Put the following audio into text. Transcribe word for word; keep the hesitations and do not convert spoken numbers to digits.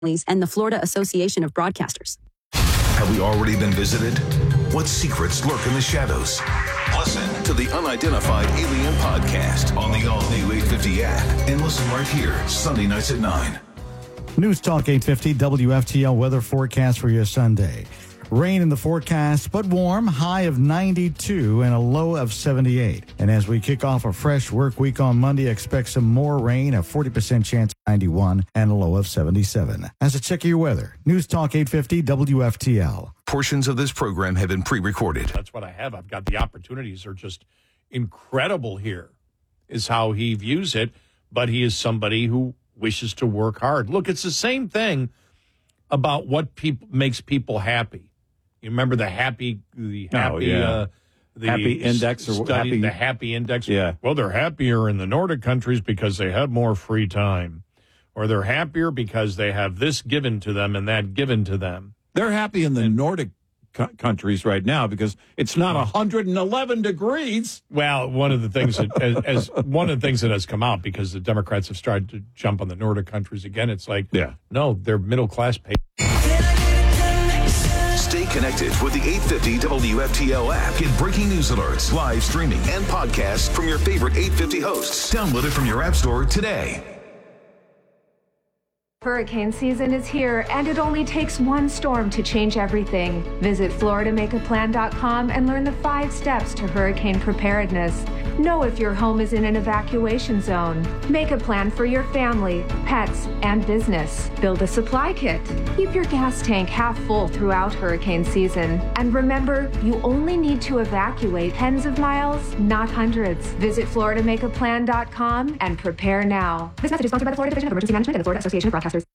and the Florida Association of Broadcasters. Have we already been visited? What secrets lurk in the shadows? Listen to the Unidentified Alien Podcast on the all-new eight fifty app and listen right here, Sunday nights at nine. News Talk eight fifty W F T L weather forecast for your Sunday. Rain in the forecast, but warm, high of ninety-two and a low of seventy-eight. And as we kick off a fresh work week on Monday, expect some more rain, a forty percent chance of ninety-one and a low of seventy-seven. As a check of your weather, News Talk eight fifty W F T L. Portions of this program have been pre-recorded. That's what I have. I've got the opportunities are just incredible here, is how he views it. But he is somebody who wishes to work hard. Look, it's the same thing about what people makes people happy. You remember the happy, the happy, oh, yeah. uh, the happy index or study, happy, the happy index. Yeah. Well, they're happier in the Nordic countries because they have more free time, or they're happier because they have this given to them and that given to them. They're happy in the and, Nordic co- countries right now because it's not one hundred eleven degrees. Well, one of the things that as, as one of the things that has come out because the Democrats have started to jump on the Nordic countries again. It's like, yeah, no, they're middle class pay. Stay connected with the eight fifty W F T L app. Get breaking news alerts, live streaming, and podcasts from your favorite eight fifty hosts. Download it from your app store today. Hurricane season is here, and it only takes one storm to change everything. Visit Florida Make A Plan dot com and learn the five steps to hurricane preparedness. Know if your home is in an evacuation zone. Make a plan for your family, pets, and business. Build a supply kit. Keep your gas tank half full throughout hurricane season. And remember, you only need to evacuate tens of miles, not hundreds. Visit Florida Make A Plan dot com and prepare now. This message is sponsored by the Florida Division of Emergency Management and the Florida Association of Broadcasters.